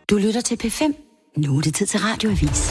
Du lytter til P5. Nu er det tid til Radioavis.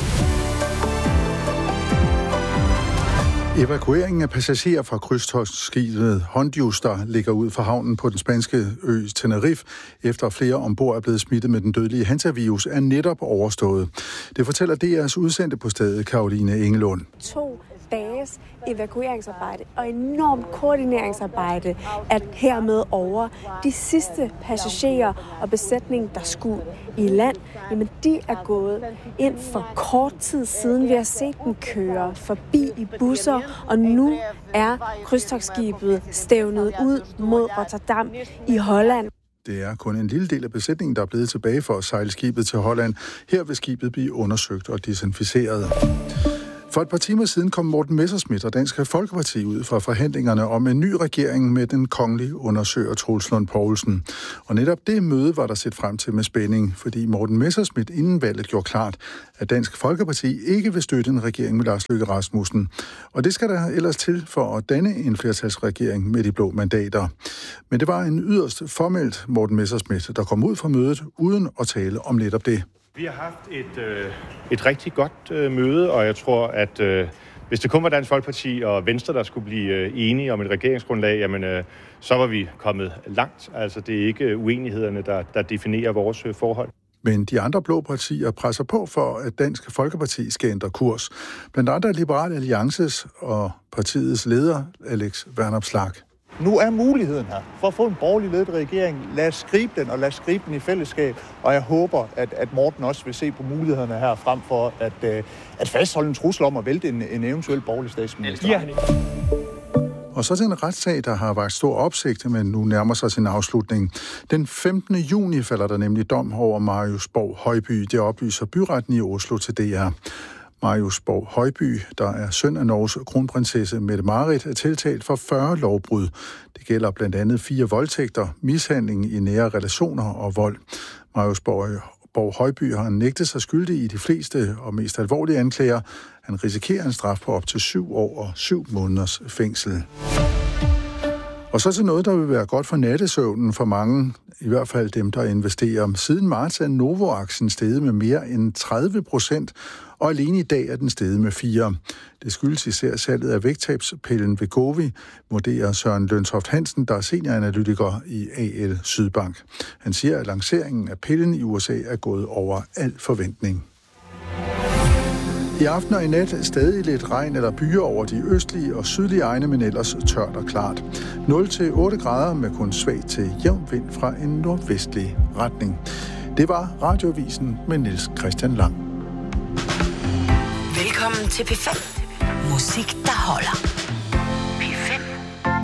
Evakueringen af passagerer fra krydstogtskibet Hondius, der ligger ud for havnen på den spanske ø Tenerife, efter flere ombord er blevet smittet med den dødelige hantavirus, er netop overstået. Det fortæller DR's udsendte på stedet, Caroline Engelund. 2 dages evakueringsarbejde og enormt koordineringsarbejde er hermed over. De sidste passagerer og besætning, der skulle i land, jamen de er gået ind for kort tid siden. Vi har set dem køre forbi i busser, og nu er krydstogtskibet stævnet ud mod Rotterdam i Holland. Det er kun en lille del af besætningen, der er blevet tilbage for at sejle skibet til Holland. Her vil skibet blive undersøgt og desinficeret. For et par timer siden kom Morten Messerschmidt og Dansk Folkeparti ud fra forhandlingerne om en ny regering med den kongelige undersøger Troels Lund Poulsen. Og netop det møde var der set frem til med spænding, fordi Morten Messerschmidt inden valget gjorde klart, at Dansk Folkeparti ikke vil støtte en regering med Lars Løkke Rasmussen. Og det skal der ellers til for at danne en flertalsregering med de blå mandater. Men det var en yderst formelt Morten Messerschmidt, der kom ud fra mødet uden at tale om netop det. Vi har haft et rigtig godt møde, og jeg tror, at hvis det kun var Dansk Folkeparti og Venstre, der skulle blive enige om et regeringsgrundlag, jamen, så var vi kommet langt. Altså, det er ikke uenighederne, der definerer vores forhold. Men de andre blå partier presser på for, at Dansk Folkeparti skal ændre kurs. Blandt andre Liberal Alliances og partiets leder, Alex Vanopslagh. Nu er muligheden her for at få en borgerlig ledet regering. Lad os gribe den, og lad os gribe den i fællesskab. Og jeg håber, at Morten også vil se på mulighederne her, frem for at fastholde en trussel om at vælte en eventuel borgerlig statsminister. Ja. Og så til en retssag, der har vakt stor opsigt, men nu nærmer sig sin afslutning. Den 15. juni falder der nemlig dom over Marius Borg Højby. Det oplyser byretten i Oslo til DR. Marius Borg Højby, der er søn af Norges kronprinsesse Mette-Marit, er tiltalt for 40 lovbrud. Det gælder blandt andet 4 voldtægter, mishandling i nære relationer og vold. Marius Borg Højby har nægtet sig skyldig i de fleste og mest alvorlige anklager. Han risikerer en straf på op til 7 år og 7 måneders fængsel. Og så til noget, der vil være godt for nattesøvnen for mange, i hvert fald dem, der investerer. Siden marts er Novo-aktien steget med mere end 30%, og alene i dag er den steget med 4%. Det skyldes især salget af vægttabspillen Wegovy, vurderer Søren Løntoft Hansen, der er senioranalytiker i AL Sydbank. Han siger, at lanceringen af pillen i USA er gået over al forventning. I aften og i nat stadig lidt regn eller byer over de østlige og sydlige egne, men ellers tørt og klart. 0-8 grader med kun svag til jævn vind fra en nordvestlig retning. Det var Radioavisen med Niels Christian Lang. Velkommen til P5. Musik, der holder.